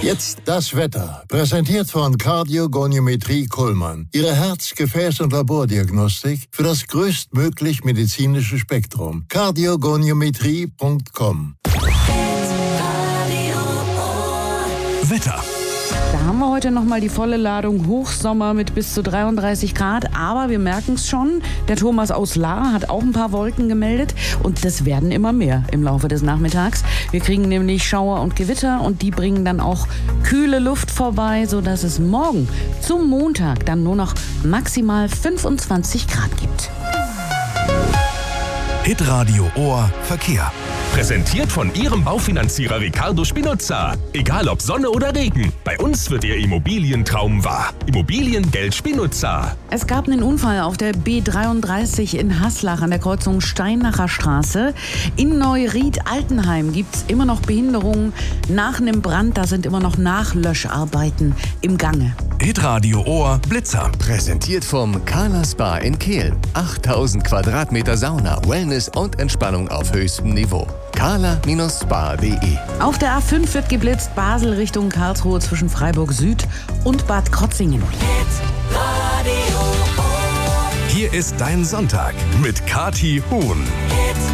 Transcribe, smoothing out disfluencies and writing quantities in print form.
Jetzt das Wetter. Präsentiert von Kardiogoniometrie Kuhlmann. Ihre Herz-, Gefäß- und Labordiagnostik für das größtmöglich medizinische Spektrum. Kardiogoniometrie.com. Wetter. Da haben wir heute nochmal die volle Ladung Hochsommer mit bis zu 33 Grad. Aber wir merken es schon, der Thomas aus Lahr hat auch ein paar Wolken gemeldet. Und das werden immer mehr im Laufe des Nachmittags. Wir kriegen nämlich Schauer und Gewitter und die bringen dann auch kühle Luft vorbei, sodass es morgen zum Montag dann nur noch maximal 25 Grad gibt. Hitradio Ohr Verkehr. Präsentiert von Ihrem Baufinanzierer Ricardo Spinoza. Egal ob Sonne oder Regen, bei uns wird Ihr Immobilientraum wahr. Immobiliengeld Spinoza. Es gab einen Unfall auf der B33 in Haslach an der Kreuzung Steinacher Straße. In Neuried-Altenheim gibt es immer noch Behinderungen nach einem Brand. Da sind immer noch Nachlöscharbeiten im Gange. Hitradio Ohr Blitzer. Präsentiert vom Carla Spa in Kehl. 8000 Quadratmeter Sauna, Wellness und Entspannung auf höchstem Niveau. carla-spa.de. Auf der A5 wird geblitzt, Basel Richtung Karlsruhe zwischen Freiburg Süd und Bad Krotzingen. Hier ist dein Sonntag mit Kathi Huhn.